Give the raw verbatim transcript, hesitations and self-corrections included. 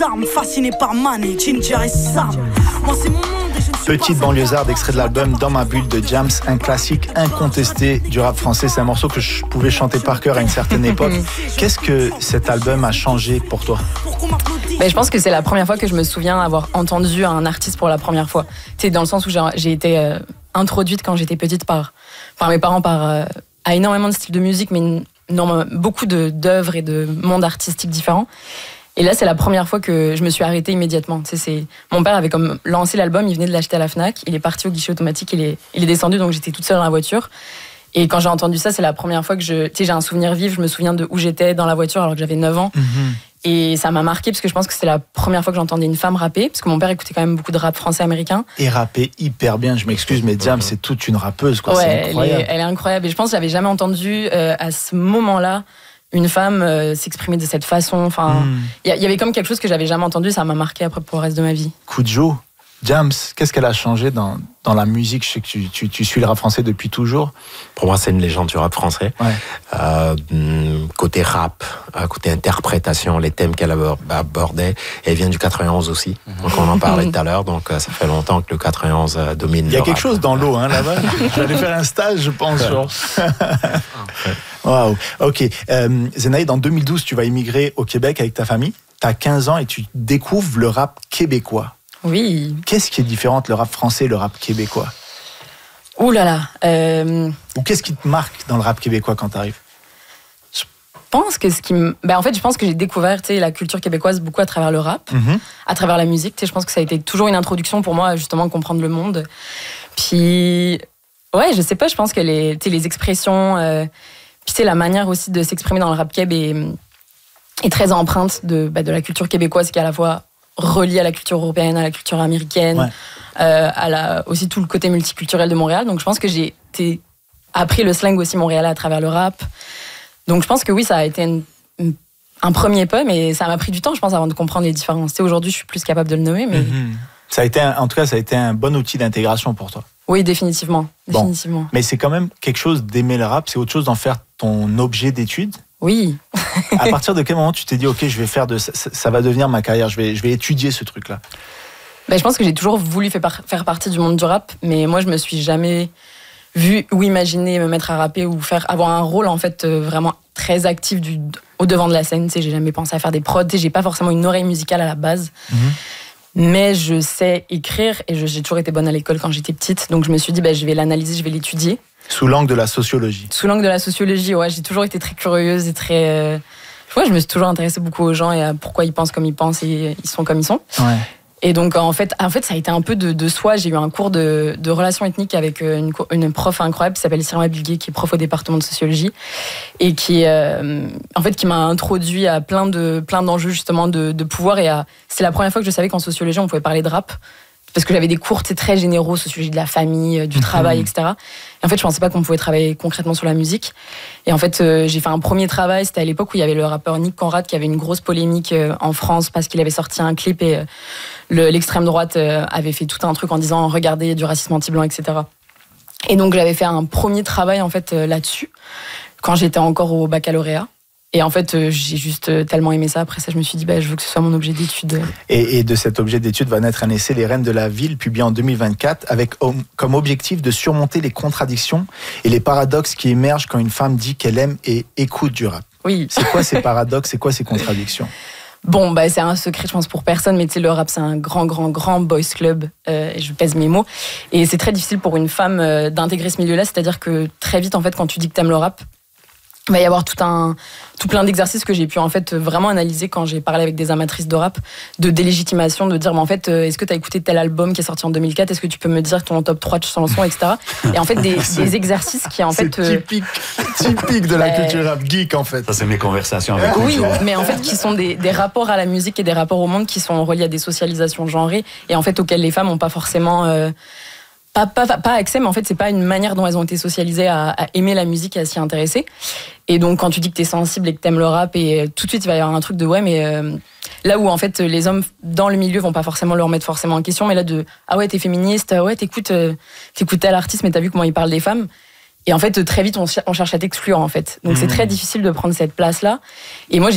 Fasciné par Mani, Ginger et Sam. Moi c'est mon monde et je ne suis Petite banlieusarde, extrait de l'album Dans ma bulle de Jams, un classique incontesté du rap français. C'est un morceau que je pouvais chanter par cœur à une certaine époque. Qu'est-ce que cet album a changé pour toi? Ben, je pense que c'est la première fois que je me souviens avoir entendu un artiste pour la première fois. Tu sais, dans le sens où j'ai, j'ai été euh, introduite quand j'étais petite par, par mes parents par, euh, à énormément de styles de musique, mais non, beaucoup de, d'œuvres et de mondes artistiques différents. Et là, c'est la première fois que je me suis arrêtée immédiatement. Tu sais, c'est... Mon père avait comme lancé l'album, il venait de l'acheter à la Fnac, il est parti au guichet automatique, il est, il est descendu, donc j'étais toute seule dans la voiture. Et quand j'ai entendu ça, c'est la première fois que je... Tu sais, j'ai un souvenir vif, je me souviens de où j'étais dans la voiture alors que j'avais neuf ans. Mm-hmm. Et ça m'a marqué parce que je pense que c'est la première fois que j'entendais une femme rapper, parce que mon père écoutait quand même beaucoup de rap français-américain. Et rapper hyper bien, je m'excuse, mais Jam, c'est toute une rappeuse, quoi. Ouais, c'est incroyable. Elle est, elle est incroyable. Et je pense que j'avais jamais entendu euh, à ce moment-là une femme euh, s'exprimer de cette façon. Enfin, il mm. y, y avait comme quelque chose que j'avais jamais entendu, ça m'a marqué après pour le reste de ma vie. Kujo, Jams, qu'est-ce qu'elle a changé dans, dans la musique? Je sais que tu, tu, tu suis le rap français depuis toujours. Pour moi, c'est une légende du rap français. Ouais. Euh, côté rap, côté interprétation, les thèmes qu'elle abordait, elle vient du quatre-vingt-onze aussi. Donc on en parlait tout à l'heure, donc ça fait longtemps que le quatre-vingt-onze domine. Il y a le quelque rap. chose dans l'eau, hein, là-bas. J'allais faire un stage, je pense. Waouh. Ok. Euh, Zenaïd, en deux mille douze, tu vas immigrer au Québec avec ta famille. Tu as quinze ans et tu découvres le rap québécois. Oui. Qu'est-ce qui est différent entre le rap français et le rap québécois? Ouh là là. Euh... Ou qu'est-ce qui te marque dans le rap québécois quand tu arrives? Je pense que ce qui me... ben, en fait, je pense que j'ai découvert la culture québécoise beaucoup à travers le rap, mm-hmm. à travers la musique. Je pense que ça a été toujours une introduction pour moi, justement, comprendre le monde. Puis, ouais, je sais pas, je pense que les, les expressions, euh... puis c'est la manière aussi de s'exprimer dans le rap québé est, est très empreinte de, ben, de la culture québécoise qui est à la fois relié à la culture européenne, à la culture américaine, ouais. euh, à la, aussi tout le côté multiculturel de Montréal. Donc je pense que j'ai été, appris le slang aussi montréalais à travers le rap. Donc je pense que oui, ça a été une, une, un premier pas, mais ça m'a pris du temps, je pense, avant de comprendre les différences. T'sais, aujourd'hui, je suis plus capable de le nommer. Mais... Mm-hmm. Ça a été un, en tout cas, ça a été un bon outil d'intégration pour toi. Oui, définitivement. définitivement. Bon. Mais c'est quand même quelque chose d'aimer le rap, c'est autre chose d'en faire ton objet d'étude. Oui. À partir de quel moment tu t'es dit, ok, je vais faire de ça, ça va devenir ma carrière, je vais, je vais étudier ce truc-là? Ben, je pense que j'ai toujours voulu faire, par, faire partie du monde du rap, mais moi je me suis jamais vue ou imaginé me mettre à rapper ou faire avoir un rôle en fait euh, vraiment très actif du, au devant de la scène. Tu sais, j'ai jamais pensé à faire des prods, tu sais, j'ai pas forcément une oreille musicale à la base. Mm-hmm. Mais je sais écrire et je, j'ai toujours été bonne à l'école quand j'étais petite, donc je me suis dit, ben, je vais l'analyser, je vais l'étudier. Sous l'angle de la sociologie. Sous l'angle de la sociologie, ouais. J'ai toujours été très curieuse et très... Euh... Ouais, je me suis toujours intéressée beaucoup aux gens et à pourquoi ils pensent comme ils pensent et ils sont comme ils sont. Ouais. Et donc, en fait, en fait, ça a été un peu de, de soi. J'ai eu un cours de, de relations ethniques avec une, une prof incroyable qui s'appelle Sylvain Bilguet, qui est prof au département de sociologie et qui, euh, en fait, qui m'a introduit à plein, de, plein d'enjeux, justement, de, de pouvoir. Et à... C'est la première fois que je savais qu'en sociologie, on pouvait parler de rap. Parce que j'avais des cours très généraux sur le sujet de la famille, du mmh. travail, et cetera. Et en fait, je pensais pas qu'on pouvait travailler concrètement sur la musique. Et en fait, euh, j'ai fait un premier travail. C'était à l'époque où il y avait le rappeur Nick Conrad qui avait une grosse polémique euh, en France parce qu'il avait sorti un clip et euh, le, l'extrême droite euh, avait fait tout un truc en disant « Regardez, du racisme anti-blanc, et cetera » Et donc, j'avais fait un premier travail en fait euh, là-dessus quand j'étais encore au baccalauréat. Et en fait, euh, j'ai juste tellement aimé ça. Après ça, je me suis dit, bah, je veux que ce soit mon objet d'étude. Et, et de cet objet d'étude va naître un essai, Les Reines de la Ville, publié en deux mille vingt-quatre, avec comme objectif de surmonter les contradictions et les paradoxes qui émergent quand une femme dit qu'elle aime et écoute du rap. Oui. C'est quoi ces paradoxes? C'est quoi ces contradictions? Bon, bah, c'est un secret, je pense, pour personne, mais tu sais, le rap, c'est un grand, grand, grand boys club, euh, je pèse mes mots. Et c'est très difficile pour une femme euh, d'intégrer ce milieu-là, c'est-à-dire que très vite, en fait, quand tu dis que t'aimes le rap, il va y avoir tout un tout plein d'exercices que j'ai pu en fait vraiment analyser quand j'ai parlé avec des amatrices de rap, de délégitimation, de dire mais en fait est-ce que tu as écouté tel album qui est sorti en deux mille quatre, est-ce que tu peux me dire ton top trois de chansons, et cetera. Et en fait des, des exercices qui en fait c'est typique typique de la euh, culture rap geek en fait. Ça c'est mes conversations avec oui vous, mais en fait qui sont des, des rapports à la musique et des rapports au monde qui sont reliés à des socialisations genrées et en fait auxquelles les femmes n'ont pas forcément euh, Pas, pas, pas accès, mais en fait, c'est pas une manière dont elles ont été socialisées à, à aimer la musique et à s'y intéresser. Et donc, quand tu dis que t'es sensible et que t'aimes le rap, et tout de suite, il va y avoir un truc de ouais, mais euh, là où en fait, les hommes dans le milieu vont pas forcément le remettre forcément en question, mais là de ah ouais, t'es féministe, ouais, t'écoutes, euh, t'écoutes tel artiste, mais t'as vu comment il parle des femmes. Et en fait, très vite, on, on cherche à t'exclure, en fait. Donc, mmh. c'est très difficile de prendre cette place-là. Et moi, j'ai